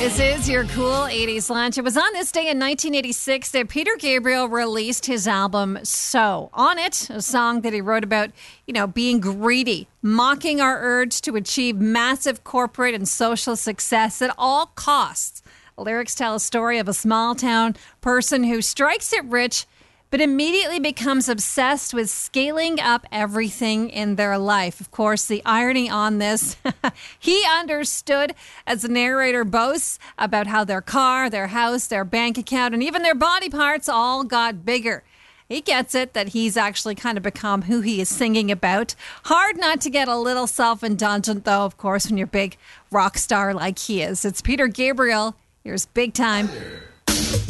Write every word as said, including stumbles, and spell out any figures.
This is your cool eighties lunch. It was on this day in nineteen eighty-six that Peter Gabriel released his album So. On it, a song that he wrote about, you know, being greedy, mocking our urge to achieve massive corporate and social success at all costs. The lyrics tell a story of a small town person who strikes it rich but immediately becomes obsessed with scaling up everything in their life. Of course, the irony on this, he understood, as the narrator boasts, about how their car, their house, their bank account, and even their body parts all got bigger. He gets it that he's actually kind of become who he is singing about. Hard not to get a little self-indulgent, though, of course, when you're a big rock star like he is. It's Peter Gabriel. Here's Big Time.